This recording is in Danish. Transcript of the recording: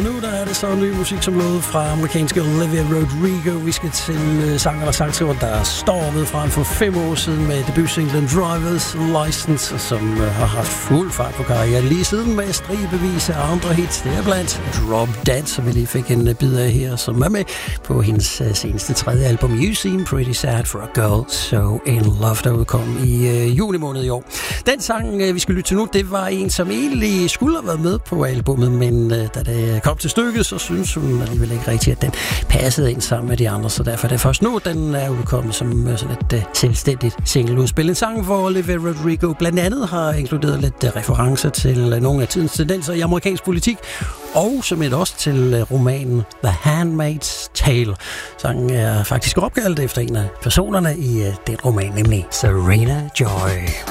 Og nu der er det så ny musik som lovet fra amerikanske Olivia Rodrigo. Vi skal til sanger og sangskriver, der stormede frem for 5 år siden med debutsinglen Driver's License, som har haft fuld fart på karrieren lige siden med stribevis af andre hits. Det er blandt Drop Dead, som vi lige fik en bid af her, som er med på hendes seneste 3. album You Seem Pretty Sad for a Girl So In Love, der udkom i juni måned i år. Den sang, vi skal lytte til nu, det var en, som egentlig skulle have været med på albumet, men da det kom til stykket, så synes hun alligevel ikke rigtigt, at den passede ind sammen med de andre, så derfor er det først nu, den er udkommet som sådan et selvstændigt singleudspil. En sang, hvor Olivia Rodrigo blandt andet har inkluderet lidt referencer til nogle af tidens tendenser i amerikansk politik, og som et også til romanen The Handmaid's Tale. Sangen er faktisk opkaldt efter en af personerne i den roman, nemlig Serena Joy.